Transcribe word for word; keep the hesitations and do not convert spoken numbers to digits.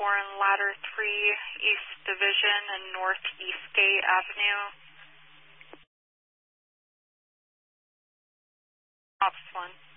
four and Ladder three, East Division and Northeast Gate Avenue. Ops one.